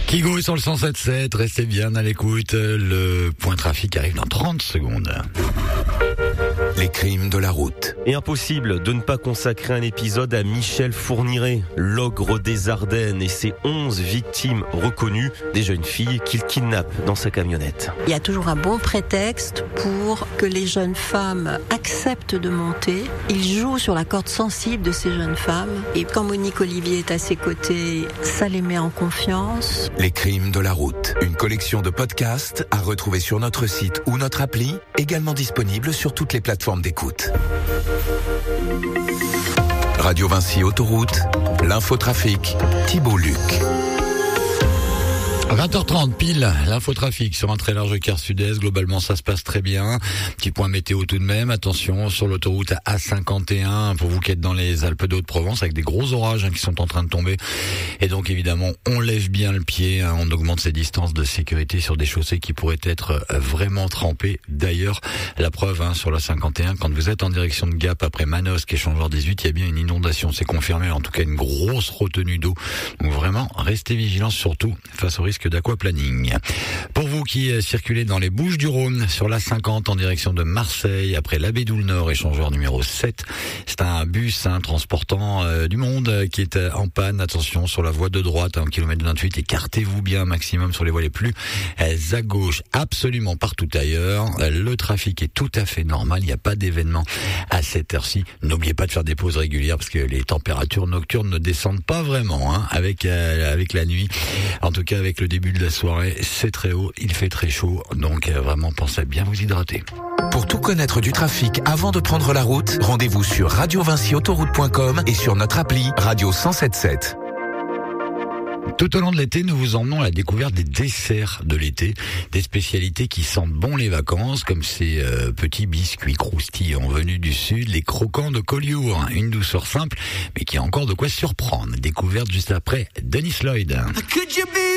Kigo est sur le 107.7, restez bien à l'écoute. Le point trafic arrive dans 30 secondes. Les crimes de la route. Et impossible de ne pas consacrer un épisode à Michel Fourniret, l'ogre des Ardennes et ses 11 victimes reconnues, des jeunes filles qu'il kidnappe dans sa camionnette. Il y a toujours un bon prétexte pour que les jeunes femmes acceptent de monter. Il joue sur la corde sensible de ces jeunes femmes. Et quand Monique Olivier est à ses côtés, ça les met en confiance. Les crimes de la route. Une collection de podcasts à retrouver sur notre site ou notre appli, également disponible sur toutes les plateformes d'écoute. Radio Vinci Autoroute, l'infotrafic, Thibault Luc. 20h30 pile, l'infotrafic sur un très large quart sud-est. Globalement, ça se passe très bien. Petit point météo tout de même. Attention sur l'autoroute A51 pour vous qui êtes dans les Alpes de Haute-Provence avec des gros orages qui sont en train de tomber. Et donc évidemment, on lève bien le pied. On augmente ses distances de sécurité sur des chaussées qui pourraient être vraiment trempées. D'ailleurs, la preuve sur la 51, quand vous êtes en direction de Gap après Manosque et Échangeur 18, il y a bien une inondation. C'est confirmé, en tout cas une grosse retenue d'eau. Donc vraiment, restez vigilants surtout face au risque d'aquaplaning. Pour vous qui circulez dans les Bouches-du-Rhône sur la 50 en direction de Marseille après l'Abédoul-Nord, échangeur numéro 7, c'est un bus transportant du monde qui est en panne. Attention sur la voie de droite en kilomètre 28, écartez-vous bien un maximum sur les voies les plus à gauche. Absolument partout ailleurs, le trafic est tout à fait normal, il n'y a pas d'événement à cette heure-ci. N'oubliez pas de faire des pauses régulières parce que les températures nocturnes ne descendent pas vraiment avec la nuit. En tout cas avec le début de la soirée, c'est très haut, il fait très chaud, donc vraiment pensez à bien vous hydrater. Pour tout connaître du trafic avant de prendre la route, rendez-vous sur radiovinciautoroute.com et sur notre appli Radio 107.7. Tout au long de l'été, nous vous emmenons à la découverte des desserts de l'été, des spécialités qui sentent bon les vacances, comme ces petits biscuits croustillants venus du sud, les croquants de Collioure, une douceur simple, mais qui a encore de quoi surprendre. Découverte juste après Dennis Lloyd.